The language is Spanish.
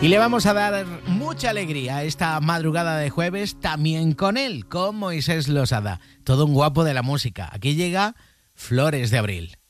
Y le vamos a dar mucha alegría esta madrugada de jueves también con él, con Moisés Losada, todo un guapo de la música. Aquí llega Flores de Abril.